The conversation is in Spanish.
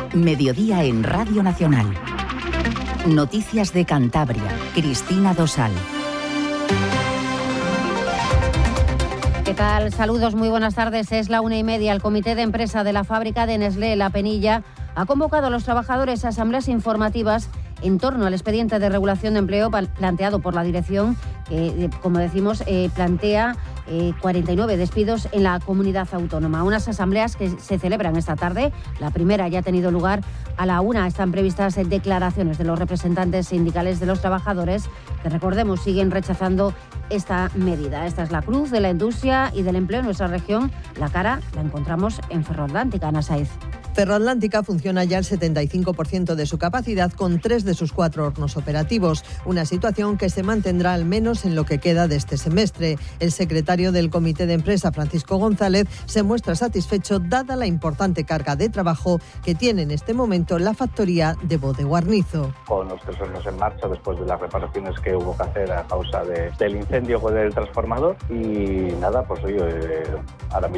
Mediodía en Radio Nacional. Noticias de Cantabria. Cristina Dosal. ¿Qué tal? Saludos, muy buenas tardes. Es la 1:30. El Comité de Empresa de la fábrica de Nestlé La Penilla ha convocado a los trabajadores a asambleas informativas en torno al expediente de regulación de empleo planteado por la dirección, que, como decimos, plantea 49 despidos en la comunidad autónoma. Unas asambleas que se celebran esta tarde. La primera ya ha tenido lugar a la 1:00. Están previstas declaraciones de los representantes sindicales de los trabajadores, que, recordemos, siguen rechazando esta medida. Esta es la cruz de la industria y del empleo en nuestra región. La cara la encontramos en Ferroatlántica. Ana Saiz. Ferroatlántica funciona ya al 75% de su capacidad, con 3 de sus 4 hornos operativos, una situación que se mantendrá al menos en lo que queda de este semestre. El secretario del Comité de Empresa, Francisco González, se muestra satisfecho dada la importante carga de trabajo que tiene en este momento la factoría de Bodeguarnizo. Con los 3 hornos en marcha, después de las reparaciones que hubo que hacer a causa del incendio del transformador, y nada, pues oye, ahora mismo